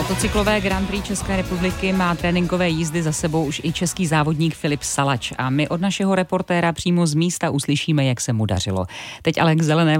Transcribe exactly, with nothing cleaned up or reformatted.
Motocyklové Grand Prix České republiky má tréninkové jízdy za sebou už i český závodník Filip Salač a my od našeho reportéra přímo z místa uslyšíme, jak se mu dařilo. Teď ale k zelené